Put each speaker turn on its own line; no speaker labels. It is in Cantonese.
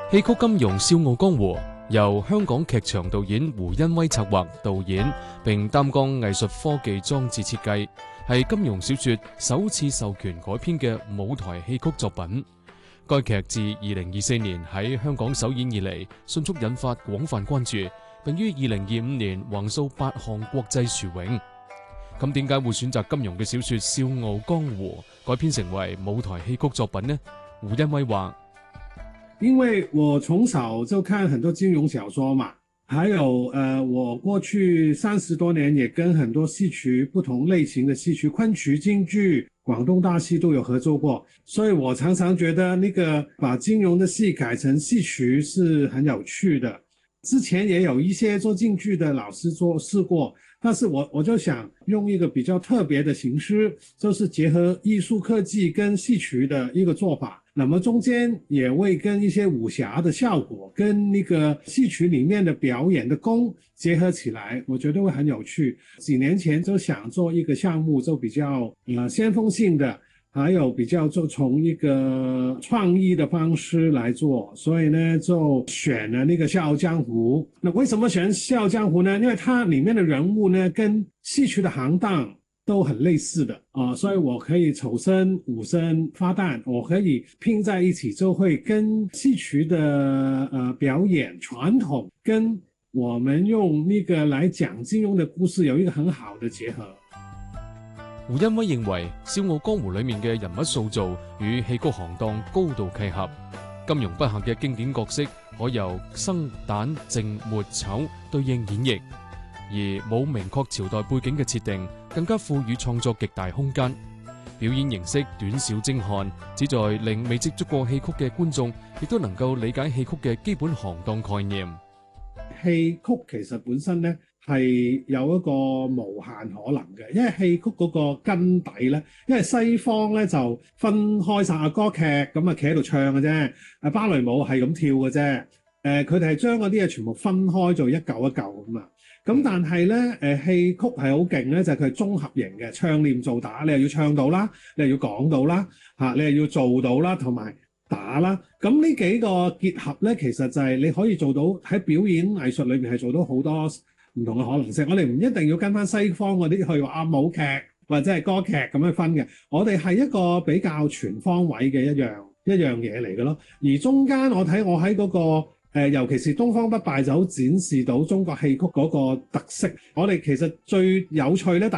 戲曲金庸笑傲江湖由香港劇場導演胡恩威策劃導演，並擔綱藝術科技裝置設計，係金庸小說首次授權改編嘅舞台戲曲作品。該劇自2024年喺香港首演以嚟，迅速引發廣泛關注，並於2025年橫掃8項國際殊榮。咁點解會選擇金庸嘅小說《笑傲江湖》改編成為舞台戲曲作品呢？胡恩威話：
因為我從小就看很多金庸小說嘛，還有我過去30多年也跟很多戲曲不同類型的戲曲，昆曲、京劇、廣東大戲都有合作過，所以我常常覺得那個把金庸的戲改成戲曲是很有趣的。之前也有一些做京劇的老師試過，但是我就想用一個比較特別的形式，就是結合藝術科技跟戲曲的一個做法，那麼中間也會跟一些武俠的效果跟那個戲曲裏面的表演的功結合起來，我覺得會很有趣。幾年前就想做一個項目，就比較先鋒性的，還有比較就從一個創意的方式來做，所以呢就選了那個《笑傲江湖》。那為什麼選《笑傲江湖》呢？因為它裏面的人物呢跟戲曲的行當都很類似的所以我可以丑生、武生、花旦，我可以拼在一起，就會跟戲曲的表演傳統跟我們用那個來講金庸的故事有一個很好的結合。
胡恩威認為《笑傲江湖》裏面嘅人物塑造與戲曲行當高度契合，金庸筆下嘅經典角色可由生、旦、淨、末、丑對應演繹，而冇明確朝代背景嘅設定，更加賦予創作極大空間。表演形式短小精悍，旨在令未接觸過戲曲嘅觀眾亦都能夠理解戲曲嘅基本行當概念。
戲曲其實本身呢係有一個無限可能嘅，因為戲曲嗰個根底咧，因為西方咧就分開晒歌劇咁啊，企喺度唱嘅啫，芭蕾舞係咁跳嘅啫，佢哋係將嗰啲嘢全部分開做一嚿一嚿咁啊。咁但係咧，戲曲係好勁咧，就係佢係綜合型嘅，唱念做打，你又要唱到啦，你又要講到啦，你又要做到啦，同埋打啦。咁呢幾個結合咧，其實就係你可以做到喺表演藝術裏面係做到好多唔同嘅可能性。我哋唔一定要跟翻西方嗰啲去話舞劇或者係歌劇咁樣分嘅，我哋係一個比較全方位嘅一樣嘢嚟嘅咯。而中間我喺嗰個尤其是東方不敗就好展示到中國戲曲嗰個特色。我哋其實最有趣咧。